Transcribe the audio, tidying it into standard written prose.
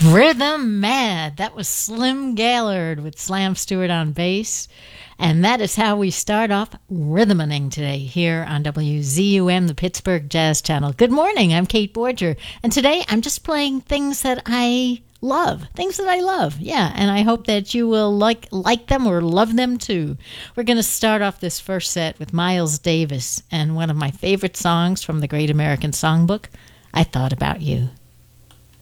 Rhythm Mad. That was Slim Gaillard with Slam Stewart on bass. And that is how we start off Rhythmaning today here on WZUM, the Pittsburgh Jazz Channel. Good morning. I'm Kate Borger. And today I'm just playing things that I love. Things that I love. Yeah. And I hope that you will like them or love them too. We're going to start off this first set with Miles Davis and one of my favorite songs from the Great American Songbook, I Thought About You.